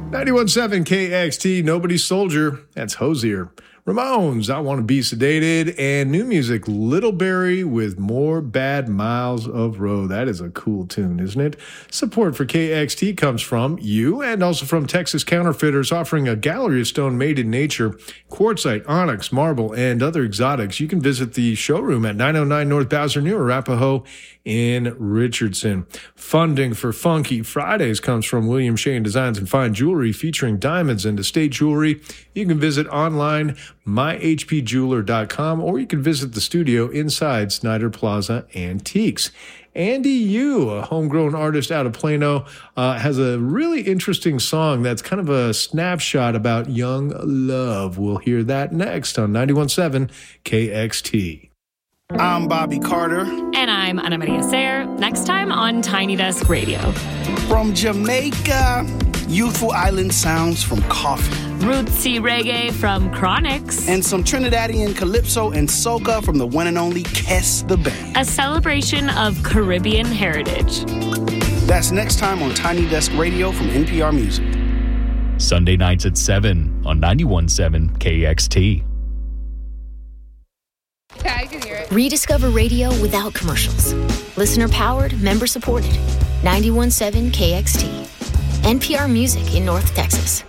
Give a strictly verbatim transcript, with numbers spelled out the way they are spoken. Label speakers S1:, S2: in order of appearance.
S1: ninety-one point seven K X T, Nobody's Soldier. That's Hosier. Ramones, I Want to Be Sedated. And new music, Littleberry with More Bad Miles of Road. That is a cool tune, isn't it? Support for K X T comes from you and also from Texas Counterfeiters, offering a gallery of stone made in nature, quartzite, onyx, marble, and other exotics. You can visit the showroom at nine oh nine North Bowser New Arapahoe in Richardson. Funding for Funky Fridays comes from William Shane Designs and Fine Jewelry, featuring diamonds and estate jewelry. You can visit online, my h p jeweler dot com, or you can visit the studio inside Snyder Plaza Antiques. Andy Yu, a homegrown artist out of Plano, uh, has a really interesting song that's kind of a snapshot about young love. We'll hear that next on ninety-one point seven K X T.
S2: I'm Bobby Carter.
S3: And I'm Ana Maria Sayre. Next time on Tiny Desk Radio.
S2: From Jamaica, youthful island sounds from Coffee.
S3: Rootsy reggae from Chronix.
S2: And some Trinidadian calypso and soca from the one and only Kes the Band.
S3: A celebration of Caribbean heritage.
S2: That's next time on Tiny Desk Radio from N P R Music.
S4: Sunday nights at seven on ninety-one point seven K X T.
S5: Yeah, I can hear it.
S6: Rediscover radio without commercials. Listener powered, member supported. ninety-one point seven K X T. N P R Music in North Texas.